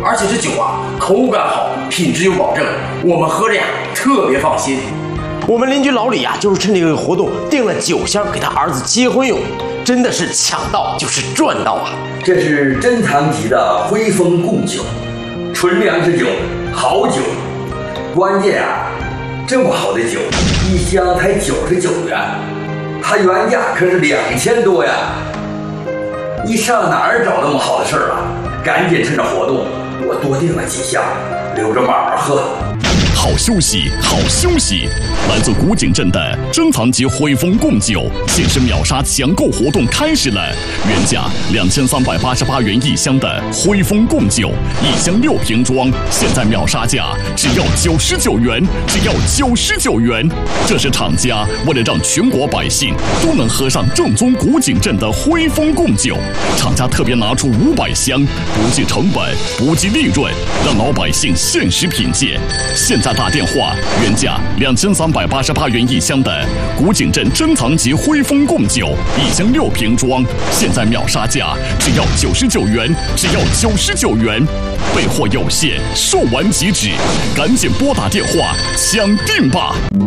而且这酒啊口感好，品质有保证，我们喝着呀特别放心。我们邻居老李呀，就是趁这个活动订了酒箱给他儿子结婚用，真的是抢到就是赚到啊！ 这是珍藏级的徽风贡酒，纯粮食酒，好酒。关键啊，这么好的酒，一箱才99元，它原价可是2000多呀！你上哪儿找那么好的事儿啊？赶紧趁着活动，我多订了几箱，留着慢慢喝。 好休息，好休息！来自古井镇的珍藏级徽风贡酒限时秒杀抢购活动开始了，原价2388元一箱的徽风贡酒，一箱6瓶装，现在秒杀价只要99元，只要99元！这是厂家为了让全国百姓都能喝上正宗古井镇的徽风贡酒，厂家特别拿出500箱，不计成本，不计利润，让老百姓限时品鉴。现在打电话，原价2388元一箱的古井镇珍藏级徽风贡酒，一箱6瓶装，现在秒杀价只要99元，只要99元！备货有限，售完即止，赶紧拨打电话抢订吧！